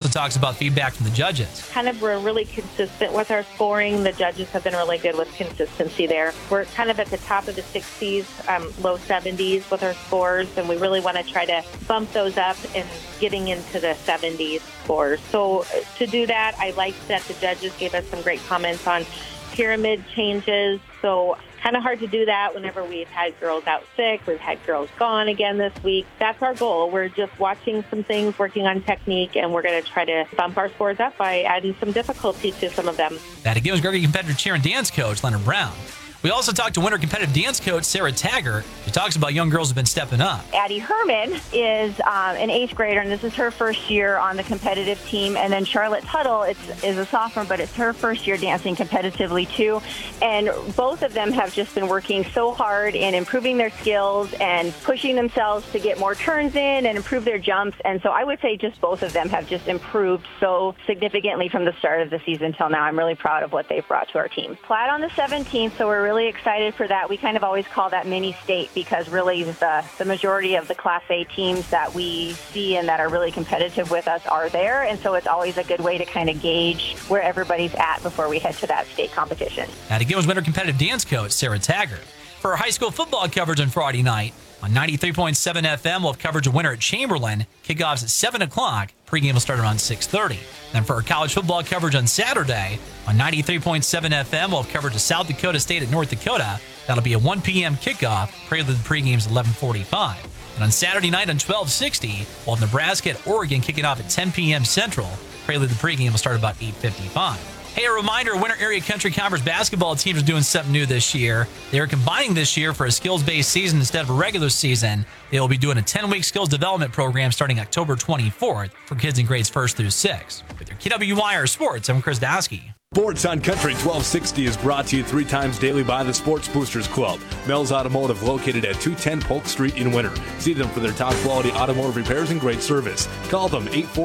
talks about feedback from the judges. We're really consistent with our scoring. The judges have been really good with consistency there. We're kind of at the top of the 60s, low 70s with our scores, and we really want to try to bump those up and getting into the 70s scores. So to do that, I liked that the judges gave us some great comments on pyramid changes. So kind of hard to do that whenever we've had girls out sick. We've had girls gone again this week. That's our goal. We're just watching some things, working on technique, and we're going to try to bump our scores up by adding some difficulty to some of them. That again was Gregory competitive cheer and dance coach Leonard Brown. We also talked to winter competitive dance coach Sarah Taggart, who talks about young girls who have been stepping up. Addie Herman is an 8th grader, and this is her first year on the competitive team. And then Charlotte Tuttle is a sophomore, but it's her first year dancing competitively too. And both of them have just been working so hard in improving their skills and pushing themselves to get more turns in and improve their jumps. And so I would say just both of them have just improved so significantly from the start of the season till now. I'm really proud of what they've brought to our team. Platt on the 17th, so we're really excited for that. We kind of always call that mini state because really the majority of the Class A teams that we see and that are really competitive with us are there. And so it's always a good way to kind of gauge where everybody's at before we head to that state competition. That again was winter competitive dance coach Sarah Taggart. For our high school football coverage on Friday night, on 93.7 FM, we'll have coverage of winter at Chamberlain. Kickoffs at 7 o'clock. Pregame will start around 6:30. Then for our college football coverage on Saturday, on 93.7 FM, we'll have coverage of South Dakota State at North Dakota. That'll be a 1 p.m. kickoff. Prelude to the pregame's 11:45. And on Saturday night on 1260, we'll have Nebraska at Oregon kicking off at 10 p.m. Central. Prelude to the pregame will start about 8:55. Hey, a reminder, Winter Area Country Conference basketball teams are doing something new this year. They are combining this year for a skills-based season instead of a regular season. They will be doing a 10-week skills development program starting October 24th for kids in grades 1st through 6th. With your KWYR Sports, I'm Chris Dowski. Sports on Country 1260 is brought to you 3 times daily by the Sports Boosters Club. Mel's Automotive, located at 210 Polk Street in Winter. See them for their top quality automotive repairs and great service. Call them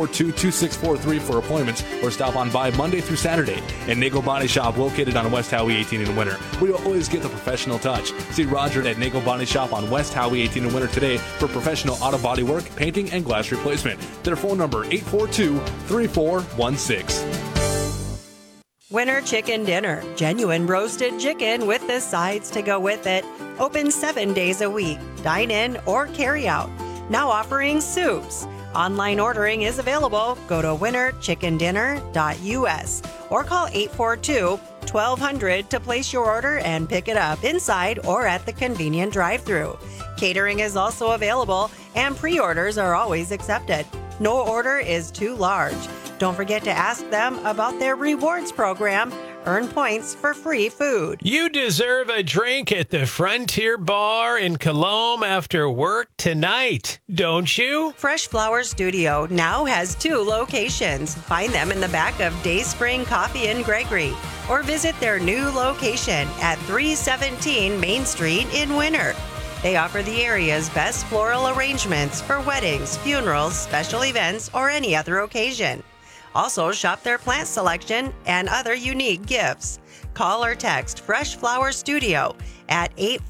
842-2643 for appointments or stop on by Monday through Saturday. And Nagel Body Shop, located on West Howey 18 in Winter. We always get the professional touch. See Roger at Nagel Body Shop on West Howey 18 in Winter today for professional auto body work, painting, and glass replacement. Their phone number 842-3416. Winter Chicken Dinner. Genuine roasted chicken with the sides to go with it. Open 7 days a week. Dine in or carry out. Now offering soups. Online ordering is available. Go to winterchickendinner.us or call 842-1200 to place your order and pick it up inside or at the convenient drive-thru. Catering is also available and pre-orders are always accepted. No order is too large. Don't forget to ask them about their rewards program. Earn points for free food. You deserve a drink at the Frontier Bar in Colombe after work tonight, don't you? Fresh Flower Studio now has 2 locations. Find them in the back of Dayspring Coffee in Gregory or visit their new location at 317 Main Street in Winter. They offer the area's best floral arrangements for weddings, funerals, special events, or any other occasion. Also, shop their plant selection and other unique gifts. Call or text Fresh Flower Studio at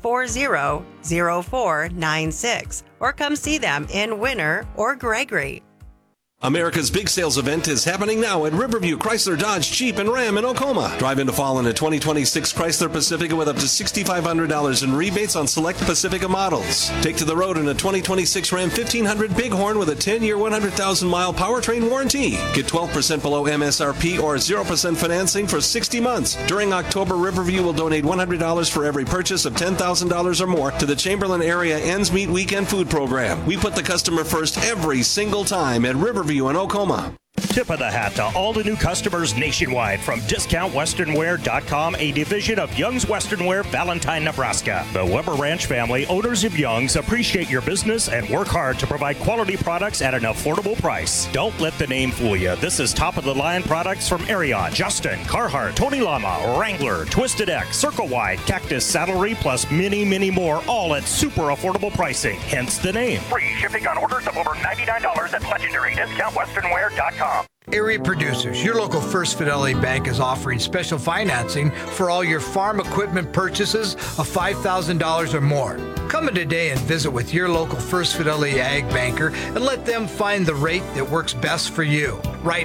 840-0496 or come see them in Winter or Gregory. America's big sales event is happening now at Riverview Chrysler Dodge Jeep and Ram in Oklahoma. Drive into fall in a 2026 Chrysler Pacifica with up to $6,500 in rebates on select Pacifica models. Take to the road in a 2026 Ram 1500 Bighorn with a 10-year, 100,000-mile powertrain warranty. Get 12% below MSRP or 0% financing for 60 months. During October, Riverview will donate $100 for every purchase of $10,000 or more to the Chamberlain Area Ends Meet Weekend Food Program. We put the customer first every single time at Riverview in Oklahoma. Tip of the hat to all the new customers nationwide from DiscountWesternwear.com, a division of Young's Western Wear, Valentine, Nebraska. The Weber Ranch family, owners of Young's, appreciate your business and work hard to provide quality products at an affordable price. Don't let the name fool you. This is top-of-the-line products from Ariat, Justin, Carhartt, Tony Lama, Wrangler, Twisted X, Circle Y, Cactus Saddlery, plus many, many more, all at super affordable pricing. Hence the name. Free shipping on orders of over $99 at legendary DiscountWesternwear.com. Area producers, your local First Fidelity Bank is offering special financing for all your farm equipment purchases of $5,000 or more. Come in today and visit with your local First Fidelity Ag banker and let them find the rate that works best for you. Right